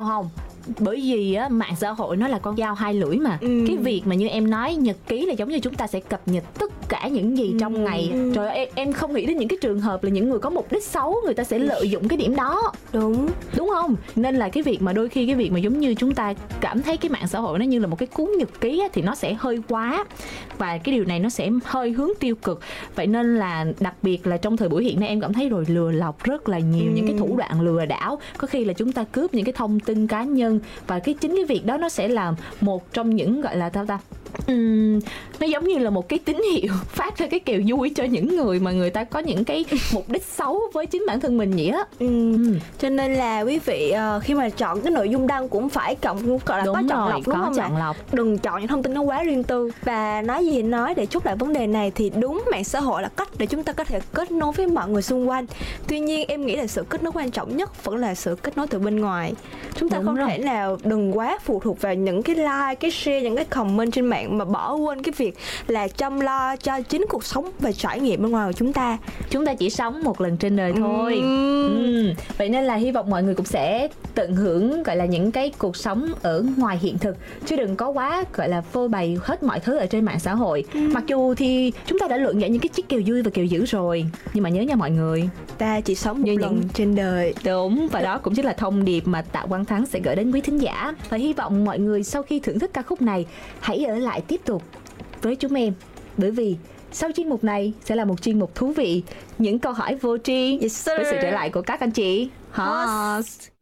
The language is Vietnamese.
không? Bởi vì á, mạng xã hội nó là con dao hai lưỡi mà. Cái việc mà như em nói nhật ký là giống như chúng ta sẽ cập nhật tất cả những gì trong ngày. Trời ơi, em không nghĩ đến những cái trường hợp là những người có mục đích xấu người ta sẽ lợi dụng cái điểm đó. Đúng không? Nên là cái việc mà đôi khi cái việc mà giống như chúng ta cảm thấy cái mạng xã hội nó như là một cái cuốn nhật ký á, thì nó sẽ hơi quá, và cái điều này nó sẽ hơi hướng tiêu cực. Vậy nên là đặc biệt là trong thời buổi hiện nay em cảm thấy rồi lừa lọc rất là nhiều những cái thủ đoạn lừa đảo. Có khi là chúng ta cướp những cái thông tin cá nhân, và chính cái việc đó nó sẽ là một trong những gọi là nó giống như là một cái tín hiệu phát ra cái kèo vui cho những người mà người ta có những cái mục đích xấu với chính bản thân mình vậy á. Cho nên là quý vị khi mà chọn cái nội dung đăng cũng phải gọi là có chọn lọc, đúng không ạ? Đừng chọn những thông tin nó quá riêng tư. Và nói gì thì nói, để chốt lại vấn đề này thì đúng, mạng xã hội là cách để chúng ta có thể kết nối với mọi người xung quanh. Tuy nhiên em nghĩ là sự kết nối quan trọng nhất vẫn là sự kết nối từ bên ngoài. Chúng ta không thể nào đừng quá phụ thuộc vào những cái like, cái share, những cái comment trên mạng mà bỏ quên cái việc là chăm lo cho chính cuộc sống và trải nghiệm bên ngoài của chúng ta. Chúng ta chỉ sống một lần trên đời thôi. Vậy nên là hy vọng mọi người cũng sẽ tận hưởng gọi là những cái cuộc sống ở ngoài hiện thực, chứ đừng có quá gọi là phơi bày hết mọi thứ ở trên mạng xã hội. Mặc dù thì chúng ta đã luận giải những cái chiếc kèo vui và kèo dữ rồi, nhưng mà nhớ nha mọi người, ta chỉ sống một lần trên đời. Đúng, và đó cũng chính là thông điệp mà Tạ Quang Thắng sẽ gửi đến quý thính giả. Và hy vọng mọi người sau khi thưởng thức ca khúc này hãy ở lại tiếp tục với chúng em, bởi vì sau chuyên mục này sẽ là một chuyên mục thú vị, những câu hỏi vô tri với sự trở lại của các anh chị host.